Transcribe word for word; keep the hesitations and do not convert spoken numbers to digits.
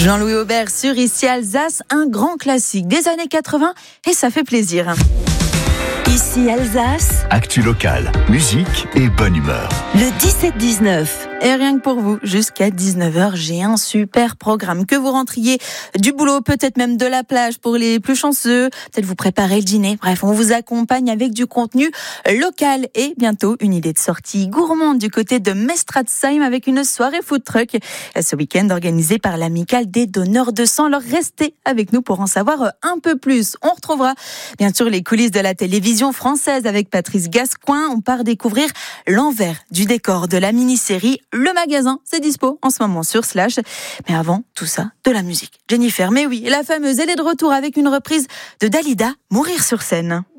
Jean-Louis Aubert sur Ici Alsace, un grand classique des années quatre-vingts et ça fait plaisir. Ici Alsace, actu locale, musique et bonne humeur. Le dix-sept dix-neuf. Et rien que pour vous, jusqu'à dix-neuf heures, j'ai un super programme. Que vous rentriez du boulot, peut-être même de la plage pour les plus chanceux, peut-être vous préparez le dîner. Bref, on vous accompagne avec du contenu local et bientôt une idée de sortie gourmande du côté de Mestratzheim avec une soirée food truck. Ce week-end organisé par l'Amicale des donneurs de sang. Alors restez avec nous pour en savoir un peu plus. On retrouvera bien sûr les coulisses de la télévision française avec Patrice Gascoin. On part découvrir l'envers du décor de la mini-série Le Magasin. C'est dispo en ce moment sur Slash. Mais avant tout ça, de la musique. Jennifer, mais oui, la fameuse, elle est de retour avec une reprise de Dalida, Mourir sur scène.